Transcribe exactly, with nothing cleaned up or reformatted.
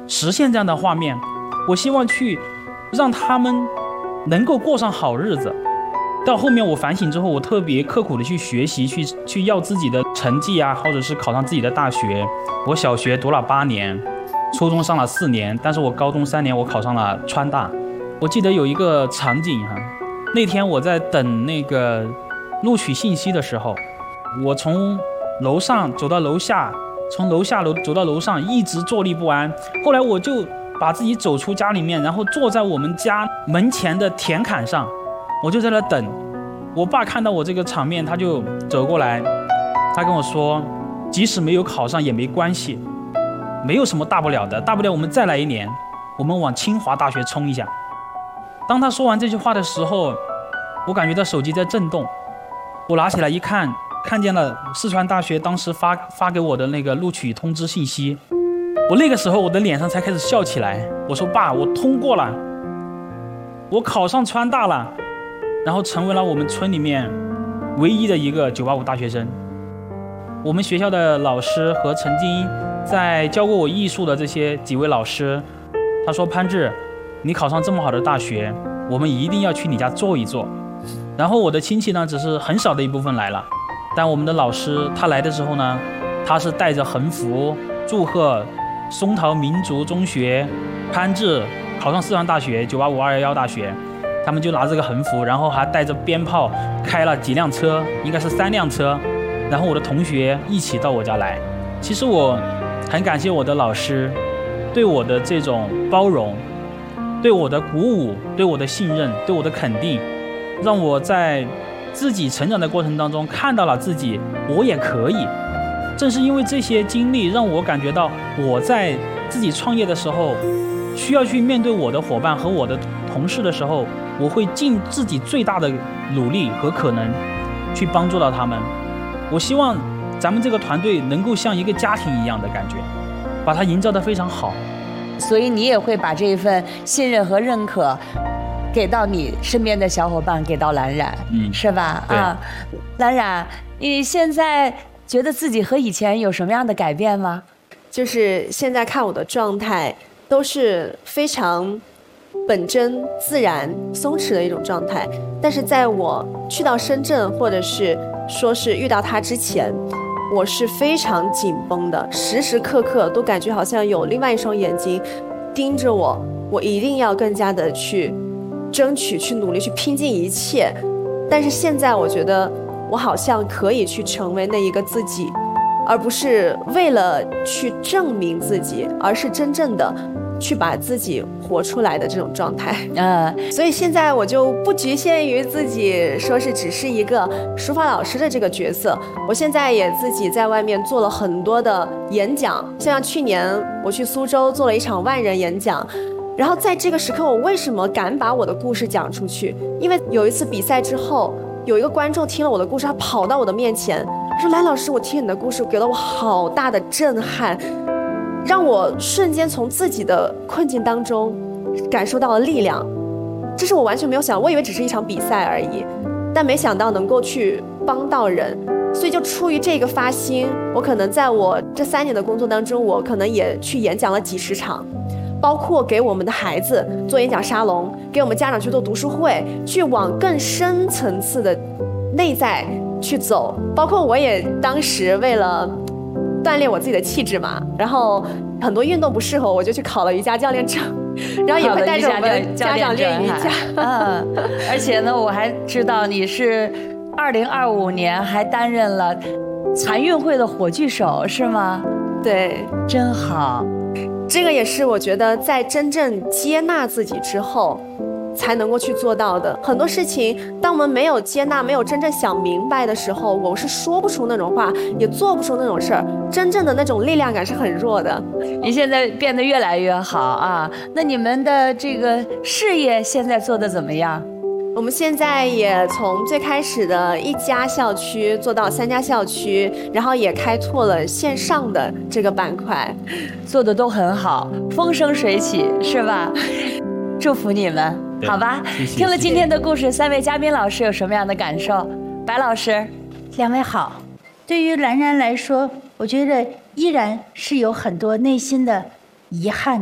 实现这样的画面，我希望去让他们能够过上好日子。到后面我反省之后，我特别刻苦的去学习，去去要自己的成绩啊，或者是考上自己的大学。我小学读了八年，初中上了四年，但是我高中三年我考上了川大。我记得有一个场景哈，那天我在等那个录取信息的时候，我从楼上走到楼下，从楼下楼走到楼上，一直坐立不安。后来我就把自己走出家里面，然后坐在我们家门前的田坎上，我就在那等。我爸看到我这个场面，他就走过来，他跟我说，即使没有考上也没关系，没有什么大不了的，大不了我们再来一年，我们往清华大学冲一下。当他说完这句话的时候，我感觉到手机在震动，我拿起来一看，看见了四川大学当时发发给我的那个录取通知信息。我那个时候我的脸上才开始笑起来，我说爸，我通过了，我考上川大了，然后成为了我们村里面唯一的一个九八五大学生。我们学校的老师和曾经在教过我艺术的这些几位老师，他说，潘志，你考上这么好的大学，我们一定要去你家坐一坐。然后我的亲戚呢，只是很少的一部分来了，但我们的老师他来的时候呢，他是带着横幅祝贺松桃民族中学潘志考上四川大学九八五二一一大学，他们就拿这个横幅，然后还带着鞭炮，开了几辆车，应该是三辆车，然后我的同学一起到我家来。其实我很感谢我的老师对我的这种包容，对我的鼓舞，对我的信任，对我的肯定，让我在自己成长的过程当中看到了自己我也可以。正是因为这些经历，让我感觉到我在自己创业的时候，需要去面对我的伙伴和我的同事的时候，我会尽自己最大的努力和可能去帮助到他们。我希望咱们这个团队能够像一个家庭一样的感觉，把它营造得非常好。 所以你也会把这一份信任和认可给到你身边的小伙伴，给到蓝冉，嗯，是吧？啊，蓝冉，你现在觉得自己和以前有什么样的改变吗？ 就是现在看我的状态都是非常本真、自然、松弛的一种状态，但是在我去到深圳，或者是说是遇到他之前，我是非常紧绷的，时时刻刻都感觉好像有另外一双眼睛盯着我，我一定要更加的去争取、去努力、去拼尽一切。但是现在我觉得我好像可以去成为那一个自己，而不是为了去证明自己，而是真正的去把自己活出来的这种状态。嗯，所以现在我就不局限于自己说是只是一个书法老师的这个角色，我现在也自己在外面做了很多的演讲，像去年我去苏州做了一场万人演讲。然后在这个时刻，我为什么敢把我的故事讲出去？因为有一次比赛之后，有一个观众听了我的故事，他跑到我的面前，他说，蓝老师，我听你的故事给了我好大的震撼，让我瞬间从自己的困境当中感受到了力量。这是我完全没有想，我以为只是一场比赛而已，但没想到能够去帮到人。所以就出于这个发心，我可能在我这三年的工作当中，我可能也去演讲了几十场，包括给我们的孩子做演讲沙龙，给我们家长去做读书会，去往更深层次的内在去走。包括我也当时为了锻炼我自己的气质嘛，然后很多运动不适合，我就去考了瑜伽教练证，然后也会带着我们家长练瑜伽。 嗯，而且呢，我还知道你是二零二五年还担任了残运会的火炬手，是吗？ 对， 真好。 这个也是我觉得在真正接纳自己之后才能够去做到的。很多事情当我们没有接纳，没有真正想明白的时候，我是说不出那种话，也做不出那种事儿，真正的那种力量感是很弱的。 你现在变得越来越好啊，那你们的这个事业现在做得怎么样？ 我们现在也从最开始的一家校区做到三家校区，然后也开拓了线上的这个板块， 做的都很好，风生水起，是吧？祝福你们，好吧？ 谢谢。 听了今天的故事，三位嘉宾老师有什么样的感受？白老师， 两位好。对于蓝冉来说，我觉得依然是有很多内心的遗憾。